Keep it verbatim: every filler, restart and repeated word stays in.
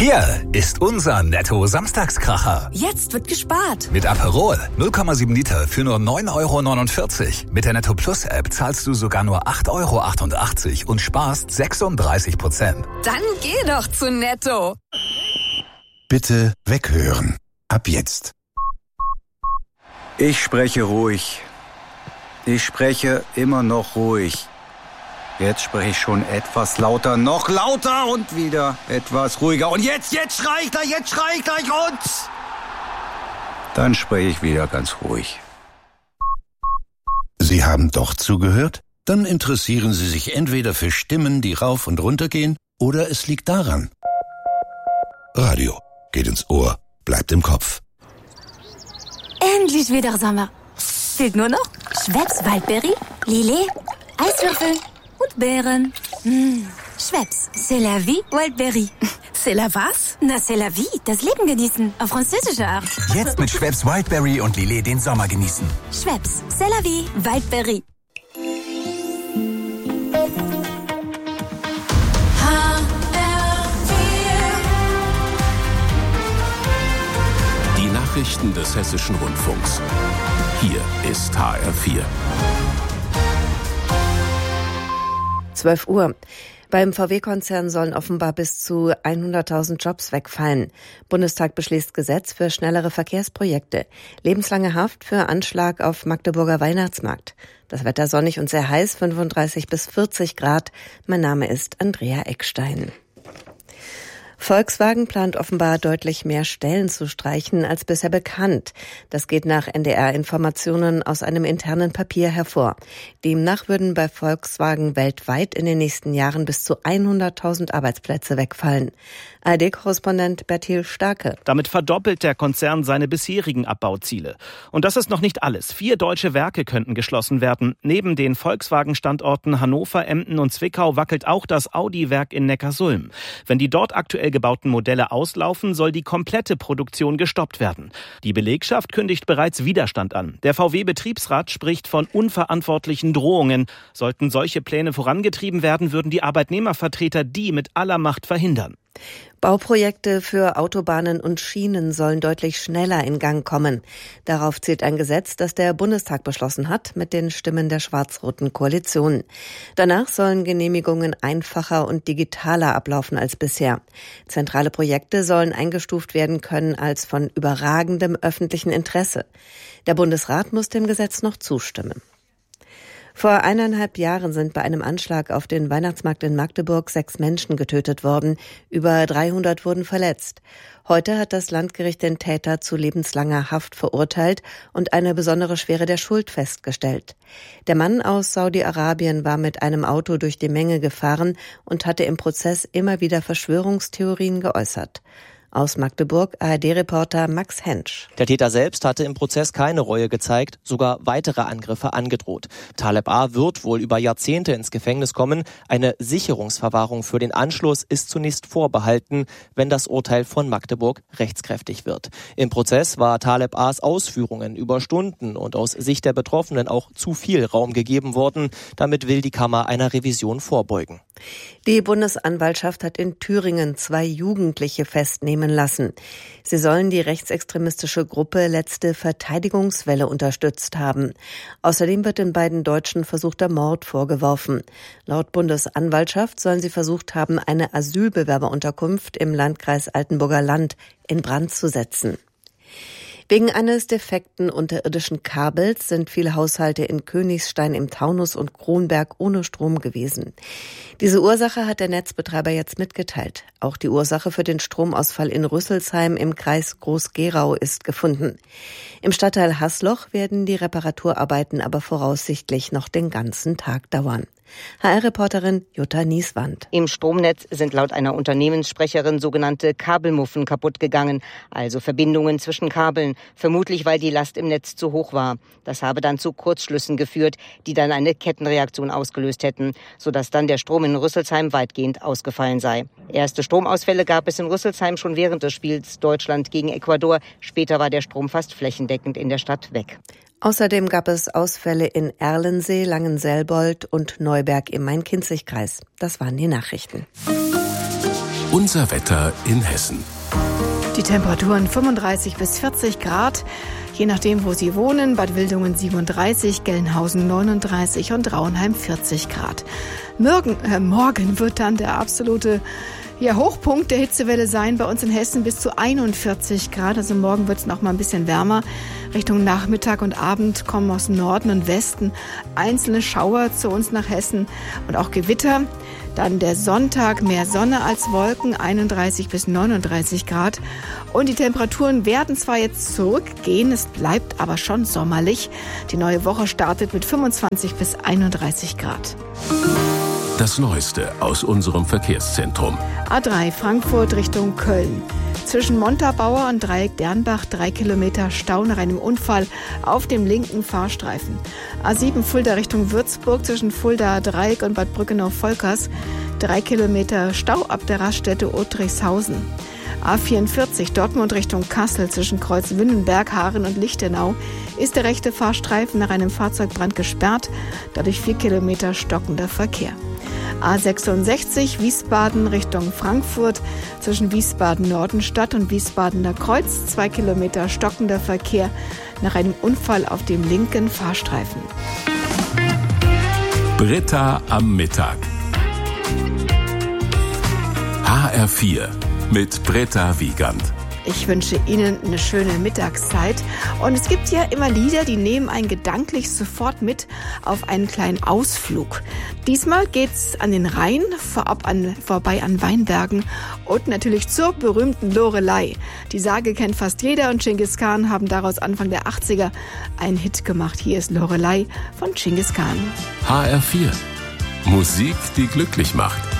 Hier ist unser Netto-Samstagskracher. Jetzt wird gespart. Mit Aperol null Komma sieben Liter für nur neun Euro neunundvierzig. Mit der Netto Plus App zahlst du sogar nur acht Euro achtundachtzig und sparst sechsunddreißig Prozent. Dann geh doch zu Netto. Bitte weghören. Ab jetzt. Ich spreche ruhig. Ich spreche immer noch ruhig. Jetzt spreche ich schon etwas lauter, noch lauter und wieder etwas ruhiger. Und jetzt, jetzt schrei ich gleich, jetzt schrei ich gleich und... Dann spreche ich wieder ganz ruhig. Sie haben doch zugehört? Dann interessieren Sie sich entweder für Stimmen, die rauf und runter gehen, oder es liegt daran. Radio geht ins Ohr, bleibt im Kopf. Endlich wieder Sommer. Fehlt nur noch Schweppes Waldberry, Lillet, Eiswürfel und Beeren. Mmh. Schweppes, c'est la vie, Wildberry. C'est la was? Na, c'est la vie, das Leben genießen, auf französische Art. Jetzt mit Schweppes Wildberry und Lillet den Sommer genießen. Schweppes, c'est la vie, Wildberry. Die Nachrichten des Hessischen Rundfunks. Hier ist H R vier. zwölf Uhr. Beim V W-Konzern sollen offenbar bis zu hunderttausend Jobs wegfallen. Bundestag beschließt Gesetz für schnellere Verkehrsprojekte. Lebenslange Haft für Anschlag auf Magdeburger Weihnachtsmarkt. Das Wetter sonnig und sehr heiß, fünfunddreißig bis vierzig Grad. Mein Name ist Andrea Eckstein. Volkswagen plant offenbar deutlich mehr Stellen zu streichen als bisher bekannt. Das geht nach N D R-Informationen aus einem internen Papier hervor. Demnach würden bei Volkswagen weltweit in den nächsten Jahren bis zu hunderttausend Arbeitsplätze wegfallen. A R D-Korrespondent Bertil Starke. Damit verdoppelt der Konzern seine bisherigen Abbauziele. Und das ist noch nicht alles. Vier deutsche Werke könnten geschlossen werden. Neben den Volkswagen-Standorten Hannover, Emden und Zwickau wackelt auch das Audi-Werk in Neckarsulm. Wenn die dort aktuell gebauten Modelle auslaufen, soll die komplette Produktion gestoppt werden. Die Belegschaft kündigt bereits Widerstand an. Der V W-Betriebsrat spricht von unverantwortlichen Drohungen. Sollten solche Pläne vorangetrieben werden, würden die Arbeitnehmervertreter die mit aller Macht verhindern. Bauprojekte für Autobahnen und Schienen sollen deutlich schneller in Gang kommen. Darauf zielt ein Gesetz, das der Bundestag beschlossen hat, mit den Stimmen der schwarz-roten Koalition. Danach sollen Genehmigungen einfacher und digitaler ablaufen als bisher. Zentrale Projekte sollen eingestuft werden können als von überragendem öffentlichen Interesse. Der Bundesrat muss dem Gesetz noch zustimmen. Vor eineinhalb Jahren sind bei einem Anschlag auf den Weihnachtsmarkt in Magdeburg sechs Menschen getötet worden. Über dreihundert wurden verletzt. Heute hat das Landgericht den Täter zu lebenslanger Haft verurteilt und eine besondere Schwere der Schuld festgestellt. Der Mann aus Saudi-Arabien war mit einem Auto durch die Menge gefahren und hatte im Prozess immer wieder Verschwörungstheorien geäußert. Aus Magdeburg A R D-Reporter Max Hensch. Der Täter selbst hatte im Prozess keine Reue gezeigt, sogar weitere Angriffe angedroht. Taleb A. wird wohl über Jahrzehnte ins Gefängnis kommen. Eine Sicherungsverwahrung für den Anschluss ist zunächst vorbehalten, wenn das Urteil von Magdeburg rechtskräftig wird. Im Prozess war Taleb A.s Ausführungen über Stunden und aus Sicht der Betroffenen auch zu viel Raum gegeben worden. Damit will die Kammer einer Revision vorbeugen. Die Bundesanwaltschaft hat in Thüringen zwei Jugendliche festnehmen lassen. Sie sollen die rechtsextremistische Gruppe Letzte Verteidigungswelle unterstützt haben. Außerdem wird den beiden Deutschen versuchter Mord vorgeworfen. Laut Bundesanwaltschaft sollen sie versucht haben, eine Asylbewerberunterkunft im Landkreis Altenburger Land in Brand zu setzen. Wegen eines defekten unterirdischen Kabels sind viele Haushalte in Königstein im Taunus und Kronberg ohne Strom gewesen. Diese Ursache hat der Netzbetreiber jetzt mitgeteilt. Auch die Ursache für den Stromausfall in Rüsselsheim im Kreis Groß-Gerau ist gefunden. Im Stadtteil Haßloch werden die Reparaturarbeiten aber voraussichtlich noch den ganzen Tag dauern. H R-Reporterin Jutta Nieswand. Im Stromnetz sind laut einer Unternehmenssprecherin sogenannte Kabelmuffen kaputt gegangen, also Verbindungen zwischen Kabeln, vermutlich weil die Last im Netz zu hoch war. Das habe dann zu Kurzschlüssen geführt, die dann eine Kettenreaktion ausgelöst hätten, sodass dann der Strom in Rüsselsheim weitgehend ausgefallen sei. Erste Stromausfälle gab es in Rüsselsheim schon während des Spiels Deutschland gegen Ecuador. Später war der Strom fast flächendeckend in der Stadt weg. Außerdem gab es Ausfälle in Erlensee, Langenselbold und Neuberg im Main-Kinzig-Kreis. Das waren die Nachrichten. Unser Wetter in Hessen. Die Temperaturen fünfunddreißig bis vierzig Grad, je nachdem, wo Sie wohnen. Bad Wildungen siebenunddreißig, Gelnhausen neununddreißig und Rauenheim vierzig Grad. Morgen, äh, morgen wird dann der absolute ja, Hochpunkt der Hitzewelle sein. Bei uns in Hessen bis zu einundvierzig Grad. Also morgen wird es noch mal ein bisschen wärmer. Richtung Nachmittag und Abend kommen aus dem Norden und Westen einzelne Schauer zu uns nach Hessen und auch Gewitter. Dann der Sonntag, mehr Sonne als Wolken, einunddreißig bis neununddreißig Grad. Und die Temperaturen werden zwar jetzt zurückgehen, es bleibt aber schon sommerlich. Die neue Woche startet mit fünfundzwanzig bis einunddreißig Grad. Das Neueste aus unserem Verkehrszentrum. A drei Frankfurt Richtung Köln. Zwischen Montabaur und Dreieck Dernbach drei Kilometer Stau nach einem Unfall auf dem linken Fahrstreifen. A sieben Fulda Richtung Würzburg zwischen Fulda Dreieck und Bad Brückenau-Volkers drei Kilometer Stau ab der Raststätte Otrichshausen. A vierundvierzig Dortmund Richtung Kassel zwischen Kreuz Winnenberg, Haaren und Lichtenau ist der rechte Fahrstreifen nach einem Fahrzeugbrand gesperrt, dadurch vier Kilometer stockender Verkehr. A sechsundsechzig Wiesbaden Richtung Frankfurt zwischen Wiesbaden-Nordenstadt und Wiesbadener Kreuz zwei Kilometer stockender Verkehr nach einem Unfall auf dem linken Fahrstreifen. Britta am Mittag. H R vier mit Britta Wiegand. Ich wünsche Ihnen eine schöne Mittagszeit. Und es gibt ja immer Lieder, die nehmen einen gedanklich sofort mit auf einen kleinen Ausflug. Diesmal geht's an den Rhein, vorab an, vorbei an Weinbergen und natürlich zur berühmten Loreley. Die Sage kennt fast jeder und Genghis Khan haben daraus Anfang der achtziger einen Hit gemacht. Hier ist Loreley von Genghis Khan. H R vier. Musik, die glücklich macht.